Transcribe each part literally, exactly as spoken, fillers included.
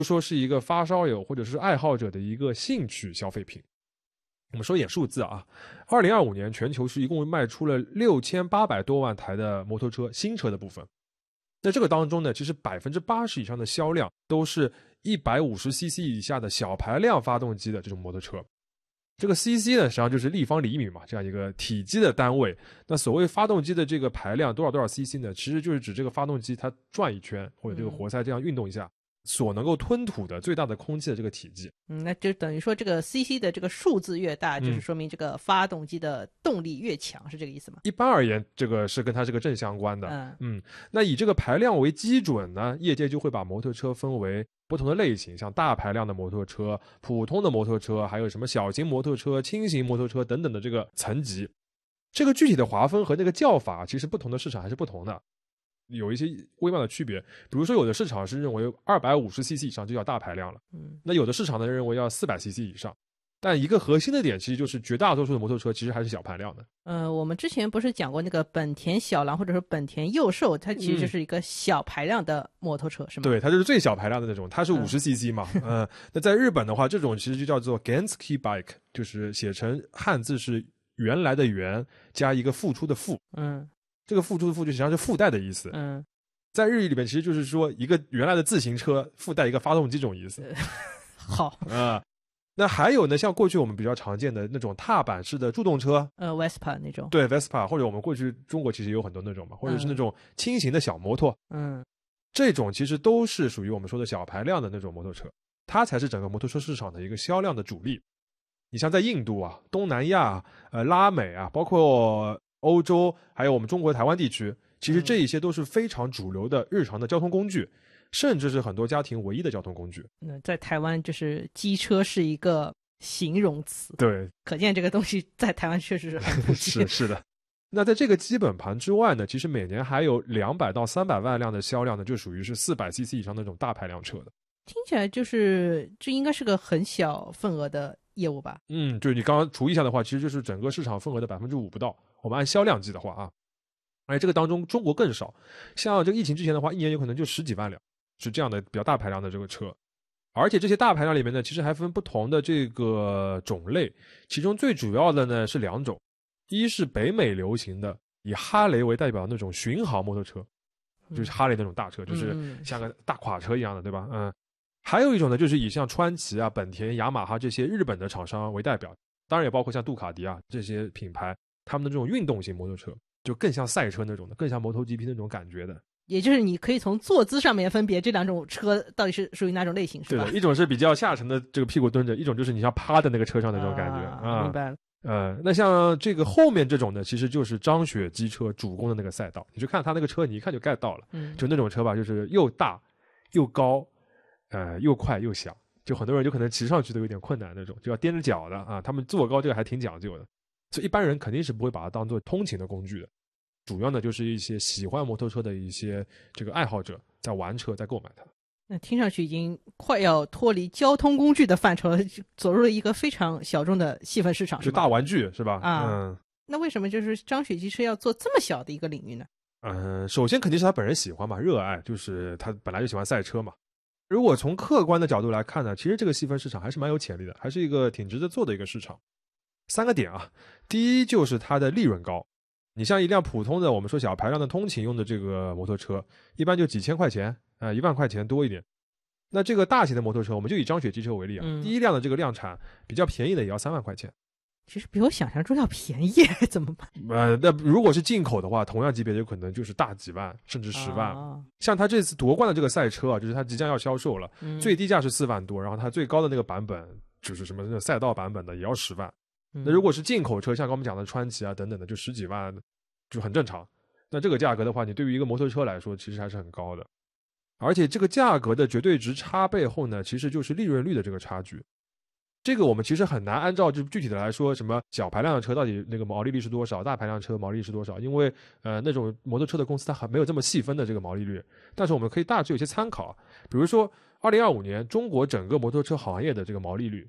说是一个发烧友或者是爱好者的一个兴趣消费品。我们说一点数字啊，二零二五年全球是一共卖出了六千八百多万台的摩托车，新车的部分。在这个当中呢，其实 百分之八十 以上的销量都是一百五十 C C 以下的小排量发动机的这种摩托车。这个 C C 呢，实际上就是立方厘米嘛，这样一个体积的单位。那所谓发动机的这个排量多少多少 C C 呢，其实就是指这个发动机它转一圈或者这个活塞这样运动一下，所能够吞吐的最大的空气的这个体积。 嗯，那就等于说这个 C C 的这个数字越大， 嗯、 就是说明这个发动机的动力越强，是这个意思吗？ 一般而言，这个是跟它这个正相关的。 嗯嗯，那以这个排量为基准呢，业界就会把摩托车分为不同的类型，像大排量的摩托车、普通的摩托车，还有什么小型摩托车、轻型摩托车等等的这个层级。这个具体的划分和那个叫法，其实不同的市场还是不同的。有一些微妙的区别，比如说有的市场是认为 二百五十 C C 以上就叫大排量了， 嗯， 那有的市场呢认为要 四百 C C 以上，但一个核心的点其实就是绝大多数的摩托车其实还是小排量的。 呃，我们之前不是讲过那个本田小狼或者说本田佑寿，它其实就是一个小排量的摩托车，嗯、是吗？ 对，它就是最小排量的那种，它是 五十 C C 嘛。嗯、呃，那在日本的话，这种其实就叫做 Gensuke Bike， 就是写成汉字是原来的原加一个付出的付。 嗯。 这个付出的付就实际上是附带的意思。 嗯， 在日语里面其实就是说一个原来的自行车附带一个发动机这种意思。 好啊、呃，那还有呢，像过去我们比较常见的那种踏板式的助动车， 呃 Vespa 那种。 对 Vespa， 或者我们过去中国其实有很多那种嘛，或者是那种轻型的小摩托。 嗯， 这种其实都是属于我们说的小排量的那种摩托车，它才是整个摩托车市场的一个销量的主力。你像在印度啊、东南亚、呃拉美啊，包括欧洲还有我们中国台湾地区，其实这一些都是非常主流的日常的交通工具，甚至是很多家庭唯一的交通工具。 那在台湾就是机车是一个形容词， 对， 可见这个东西在台湾确实是很普及。 是是的。那在这个基本盘之外呢，其实每年还有两百到三百万辆的销量呢，就属于是 四百 C C 以上那种大排量车的。 听起来就是这应该是个很小份额的业务吧？ 嗯，就是你刚刚除一下的话，其实就是整个市场份额的 百分之五 不到。我们按销量计的话啊，而且这个当中中国更少，像这个疫情之前的话，一年有可能就十几万辆是这样的比较大排量的这个车。而且这些大排量里面呢，其实还分不同的这个种类，其中最主要的呢是两种，一是北美流行的以哈雷为代表的那种巡航摩托车，就是哈雷那种大车，就是像个大垮车一样的，对吧？嗯。还有一种呢，就是以像川崎啊、本田、雅马哈这些日本的厂商为代表，当然也包括像杜卡迪啊这些品牌，他们的这种运动型摩托车，就更像赛车那种的，更像摩托 G P 那种感觉的。 也就是你可以从坐姿上面分别这两种车到底是属于哪种类型，是吧？ 对的，一种是比较下沉的这个屁股蹲着，一种就是你像趴在那个车上那种感觉啊。 啊明白了。 呃，那像这个后面这种呢，其实就是张雪机车主攻的那个赛道。你去看他那个车，你一看就 get 到了， 嗯， 就那种车吧，就是又大又高。呃，又快又响，就很多人就可能骑上去都有点困难那种，就要踮着脚的啊。他们坐高这个还挺讲究的，所以一般人肯定是不会把它当做通勤的工具的。主要呢就是一些喜欢摩托车的一些这个爱好者在玩车，在购买它。 那听上去已经快要脱离交通工具的范畴了，走入了一个非常小众的细分市场， 是大玩具是吧？ 啊， 嗯。 那为什么就是张雪机车要做这么小的一个领域呢？ 嗯，首先肯定是他本人喜欢嘛，热爱，就是他本来就喜欢赛车嘛。如果从客观的角度来看呢，其实这个细分市场还是蛮有潜力的，还是一个挺值得做的一个市场。三个点啊，第一就是它的利润高。你像一辆普通的我们说小排量的通勤用的这个摩托车，一般就几千块钱啊、呃，一万块钱多一点。那这个大型的摩托车，我们就以张雪机车为例啊， 嗯、 第一辆的这个量产比较便宜的也要三万块钱。 其实比我想象中要便宜，怎么办？ 呃，那如果是进口的话，同样级别有可能就是大几万，甚至十万。 啊、 像他这次夺冠的这个赛车啊，就是他即将要销售了， 嗯、 最低价是四万多，然后它最高的那个版本就是什么那个赛道版本的也要十万。 嗯、 那如果是进口车，像刚我们讲的川崎啊等等的，就十几万，就很正常。那这个价格的话，你对于一个摩托车来说，其实还是很高的。而且这个价格的绝对值差背后呢，其实就是利润率的这个差距。这个我们其实很难按照就具体的来说，什么小排量的车到底那个毛利率是多少，大排量车毛利率是多少，因为呃那种摩托车的公司它还没有这么细分的这个毛利率，但是我们可以大致有些参考。比如说二零二五年中国整个摩托车行业的这个毛利率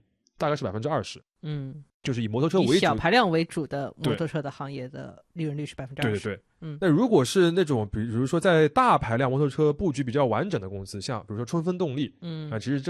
大概是百分之二十。 嗯， 就是以摩托车为主， 以小排量为主的摩托车的行业的利润率是百分之二十。 对对对， 嗯。 那如果是那种比如说在大排量摩托车布局比较完整的公司，像比如说春风动力， 嗯啊、其实这